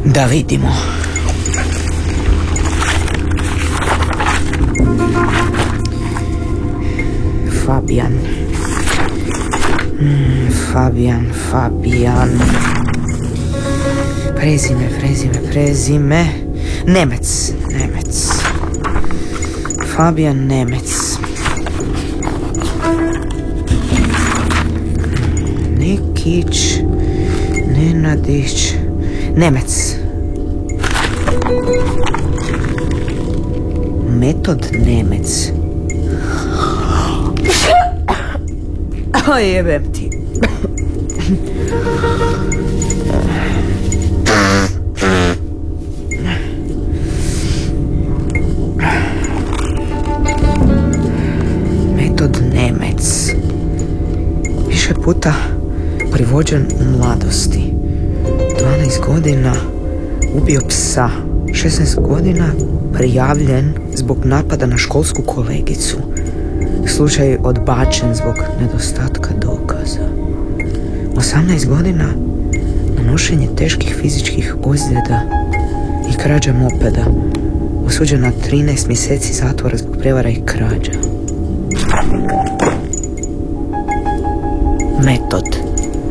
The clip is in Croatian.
Da vidimo. Fabijan. Fabijan. Prezime. Nemec. Fabijan Nemec. Nikić. Nenadić. Nemec. Metod Nemec. O jebem ti. Metod Nemec. Više puta privođen u mladosti. 12 godina ubio psa. 16 godina prijavljen zbog napada na školsku kolegicu. Slučaj odbačen zbog nedostatka dokaza. 18 godina nanošenje teških fizičkih ozljeda i krađa mopeda. Osuđen na 13 mjeseci zatvora zbog prevara i krađa. Metod.